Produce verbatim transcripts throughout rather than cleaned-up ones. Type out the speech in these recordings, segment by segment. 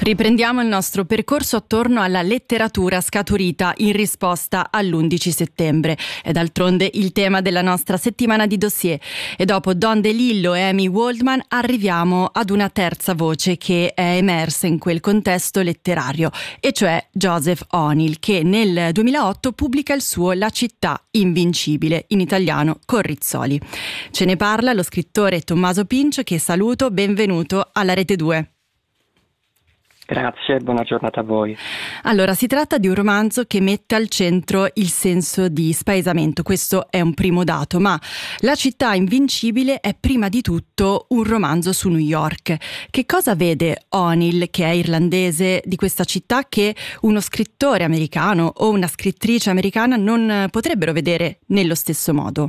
Riprendiamo il nostro percorso attorno alla letteratura scaturita in risposta all'undici settembre. È d'altronde il tema della nostra settimana di dossier. E dopo Don DeLillo e Amy Waldman arriviamo ad una terza voce che è emersa in quel contesto letterario, e cioè Joseph O'Neill, che nel duemilaotto pubblica il suo La città invincibile, in italiano con Rizzoli. Ce ne parla lo scrittore Tommaso Pincio, che saluto. Benvenuto alla Rete due. Grazie, buona giornata a voi. Allora, si tratta di un romanzo che mette al centro il senso di spaesamento, questo è un primo dato, ma La città invincibile è prima di tutto un romanzo su New York. Che cosa vede O'Neill, che è irlandese, di questa città che uno scrittore americano o una scrittrice americana non potrebbero vedere nello stesso modo?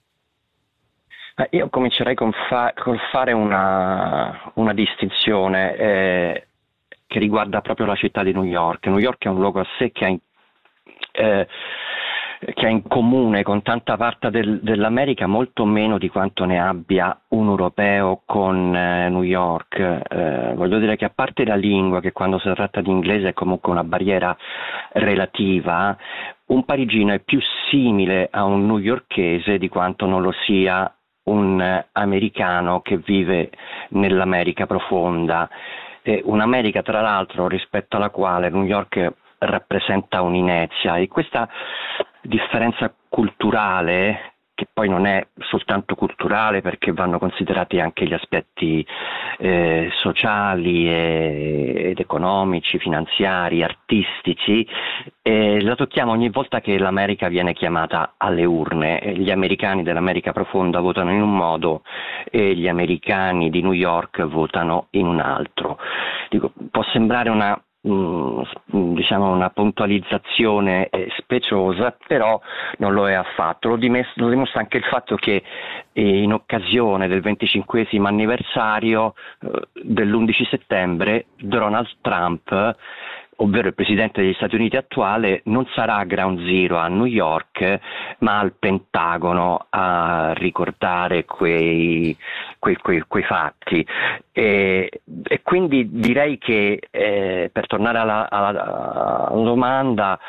Io comincerei con fa- col fare una, una distinzione eh, che riguarda proprio la città di New York. New York è un luogo a sé che ha in, eh, che ha in comune con tanta parte del, dell'America molto meno di quanto ne abbia un europeo con eh, New York. Eh, voglio dire che, a parte la lingua, che quando si tratta di inglese è comunque una barriera relativa, un parigino è più simile a un newyorkese di quanto non lo sia un eh, americano che vive nell'America profonda. Eh, Un'America, tra l'altro, rispetto alla quale New York rappresenta un'inezia, e questa differenza culturale, che poi non è soltanto culturale perché vanno considerati anche gli aspetti eh, sociali e, ed economici, finanziari, artistici, eh, la tocchiamo ogni volta che l'America viene chiamata alle urne. Gli americani dell'America profonda votano in un modo e gli americani di New York votano in un altro. Dico, può sembrare una diciamo una puntualizzazione speciosa, però non lo è affatto. Lo, dimes- lo dimostra anche il fatto che eh, in occasione del venticinquesimo anniversario eh, dell'undici settembre, Donald Trump, ovvero il presidente degli Stati Uniti attuale, non sarà a Ground Zero a New York, ma al Pentagono a ricordare quei, quei, quei, quei fatti. E, e quindi direi che, eh, per tornare alla, alla, alla domanda,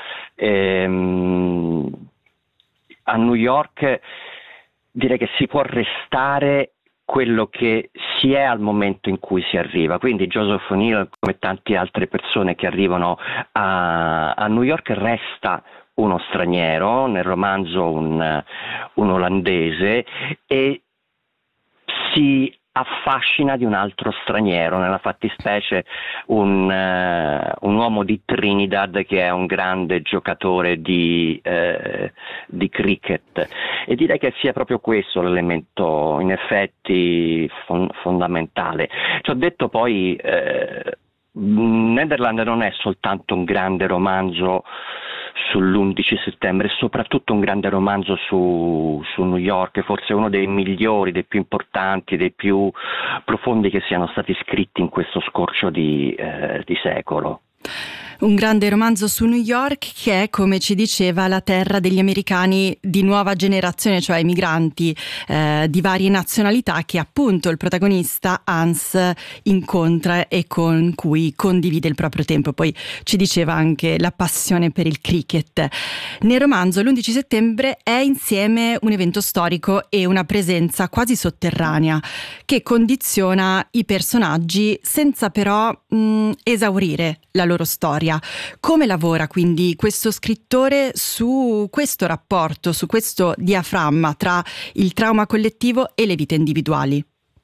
ehm, a New York direi che si può restare quello che si è al momento in cui si arriva. Quindi Joseph O'Neill, come tante altre persone che arrivano a, a New York, resta uno straniero, nel romanzo un, un olandese, e si affascina di un altro straniero, nella fattispecie un, uh, un uomo di Trinidad che è un grande giocatore di, uh, di cricket, e direi che sia proprio questo l'elemento in effetti fon- fondamentale. Ci ho detto poi uh, Netherland non è soltanto un grande romanzo sull'undici settembre, è soprattutto un grande romanzo su, su New York, forse uno dei migliori, dei più importanti, dei più profondi che siano stati scritti in questo scorcio di, eh, di secolo. Un grande romanzo su New York che è, come ci diceva, la terra degli americani di nuova generazione, cioè i migranti eh, di varie nazionalità che appunto il protagonista Hans incontra e con cui condivide il proprio tempo. Poi ci diceva anche la passione per il cricket. Nel romanzo l'undici settembre è insieme un evento storico e una presenza quasi sotterranea che condiziona i personaggi senza però mh, esaurire la loro storia. Come lavora quindi questo scrittore su questo rapporto, su questo diaframma tra il trauma collettivo e le vite individuali?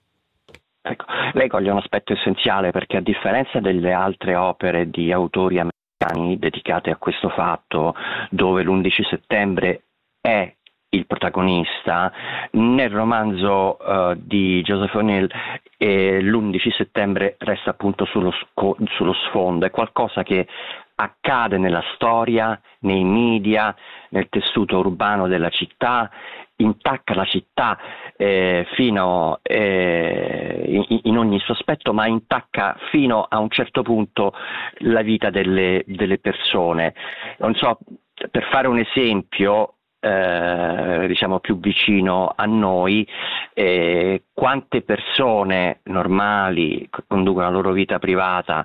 Ecco, lei coglie un aspetto essenziale, perché a differenza delle altre opere di autori americani dedicate a questo fatto, dove l'undici settembre è il protagonista, nel romanzo uh, di Joseph O'Neill eh, l'undici settembre resta appunto sullo, sco- sullo sfondo, è qualcosa che accade nella storia, nei media, nel tessuto urbano della città, intacca la città eh, fino eh, in, in ogni suo aspetto, ma intacca fino a un certo punto la vita delle, delle persone. Non so, per fare un esempio, Eh, diciamo più vicino a noi, eh, quante persone normali conducono la loro vita privata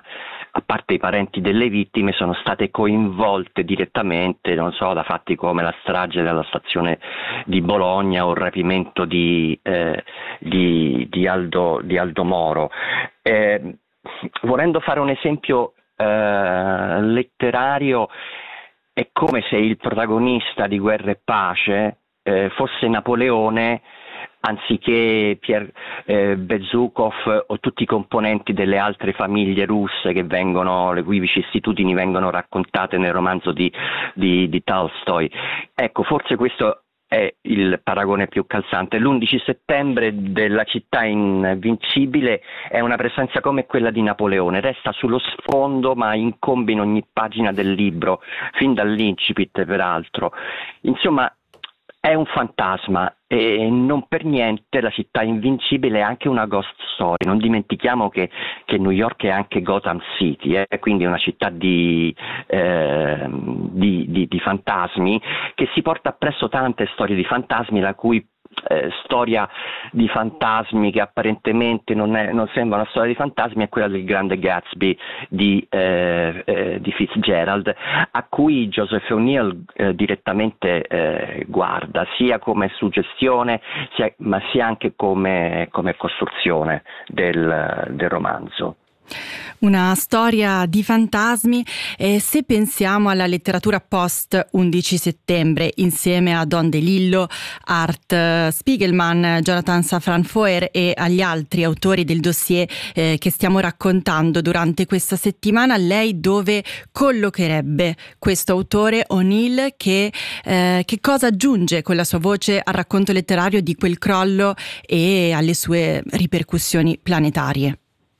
a parte i parenti delle vittime, sono state coinvolte direttamente, non so, da fatti come la strage della stazione di Bologna o il rapimento di, eh, di, di, Aldo, di Aldo Moro. Eh, volendo fare un esempio eh, letterario, è come se il protagonista di Guerra e Pace eh, fosse Napoleone, anziché Pier eh, Bezukov o tutti i componenti delle altre famiglie russe che vengono, le cui vicissitudini vengono raccontate nel romanzo di, di, di Tolstoi. Ecco, forse questo è il paragone più calzante. L'undici settembre della città invincibile è una presenza come quella di Napoleone, resta sullo sfondo ma incombe in ogni pagina del libro, fin dall'incipit peraltro. Insomma, è un fantasma e non per niente la città invincibile è anche una ghost story. Non dimentichiamo che, che New York è anche Gotham City, eh? Quindi una città di, eh, di, di, di fantasmi, che si porta appresso tante storie di fantasmi, la cui Eh, storia di fantasmi che apparentemente non, è, non sembra una storia di fantasmi è quella del grande Gatsby di, eh, eh, di Fitzgerald, a cui Joseph O'Neill eh, direttamente eh, guarda sia come suggestione sia, ma sia anche come, come costruzione del, del romanzo. Una storia di fantasmi, e se pensiamo alla letteratura post undici settembre insieme a Don DeLillo, Art Spiegelman, Jonathan Safran Foer e agli altri autori del dossier eh, che stiamo raccontando durante questa settimana, lei dove collocherebbe questo autore O'Neill che, eh, che cosa aggiunge con la sua voce al racconto letterario di quel crollo e alle sue ripercussioni planetarie?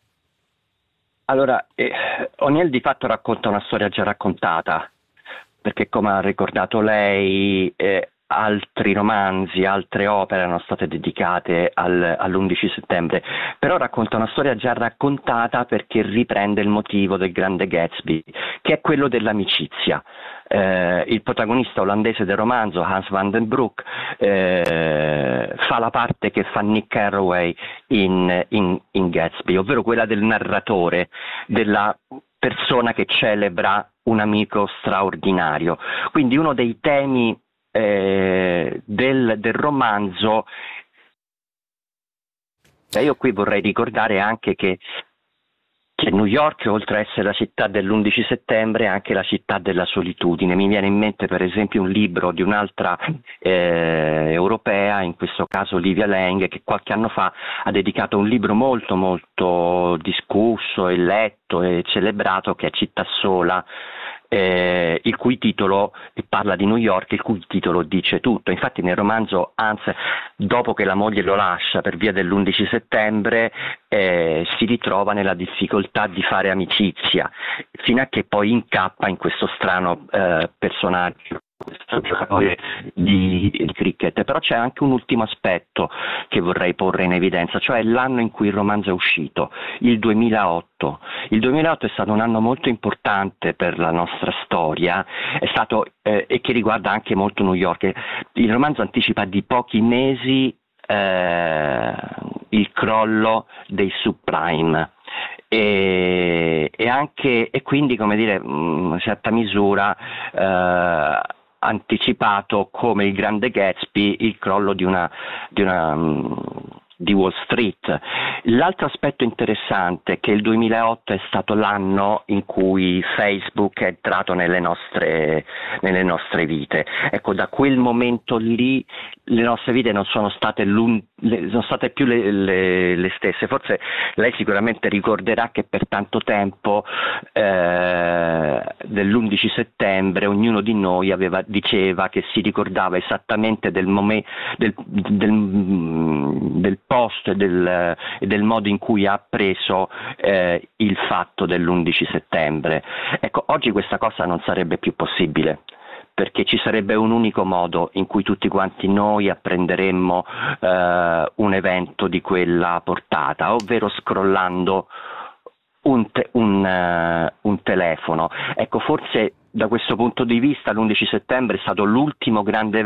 Allora, eh, O'Neill di fatto racconta una storia già raccontata, perché come ha ricordato lei, eh, altri romanzi, altre opere erano state dedicate al, all'undici settembre, però racconta una storia già raccontata perché riprende il motivo del grande Gatsby, che è quello dell'amicizia. Eh, il protagonista olandese del romanzo, Hans van den Broek, eh, fa la parte che fa Nick Carraway in, in, in Gatsby, ovvero quella del narratore, della persona che celebra un amico straordinario. Quindi uno dei temi eh, del, del romanzo, e io qui vorrei ricordare anche che che New York, oltre a essere la città dell'undici settembre, è anche la città della solitudine. Mi viene in mente per esempio un libro di un'altra eh, europea, in questo caso Livia Lang, che qualche anno fa ha dedicato un libro molto molto discusso e letto e celebrato, che è Città sola, Eh, il cui titolo parla di New York, il cui titolo dice tutto. Infatti nel romanzo Hans, dopo che la moglie lo lascia per via dell'undici settembre, eh, si ritrova nella difficoltà di fare amicizia, fino a che poi incappa in questo strano eh, personaggio, questo giocatore di, di cricket. Però c'è anche un ultimo aspetto che vorrei porre in evidenza, cioè l'anno in cui il romanzo è uscito, il duemilaotto. Il duemilaotto è stato un anno molto importante per la nostra storia, è stato eh, e che riguarda anche molto New York. Il romanzo anticipa di pochi mesi eh, il crollo dei subprime. E, e anche e quindi, come dire, in una certa misura eh, anticipato come il grande Gatsby il crollo di una, di una di Wall Street. L'altro aspetto interessante è che il duemilaotto è stato l'anno in cui Facebook è entrato nelle nostre, nelle nostre vite. Ecco, da quel momento lì le nostre vite non sono state, le, sono state più le, le, le stesse. Forse lei sicuramente ricorderà che per tanto tempo eh, dell'undici settembre ognuno di noi aveva, diceva che si ricordava esattamente del momento del, del, del post e del, del modo in cui ha preso eh, il fatto dell'undici settembre. Ecco, oggi questa cosa non sarebbe più possibile, perché ci sarebbe un unico modo in cui tutti quanti noi apprenderemmo eh, un evento di quella portata, ovvero scrollando un, te- un, uh, un telefono. Ecco, forse da questo punto di vista l'undici settembre è stato l'ultimo grande